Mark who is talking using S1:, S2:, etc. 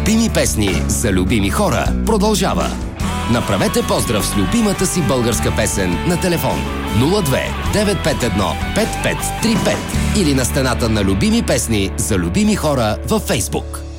S1: Любими песни за любими хора продължава. Направете поздрав с любимата си българска песен на телефон 02 951 5535 или на стената на Любими песни за любими хора във Фейсбук.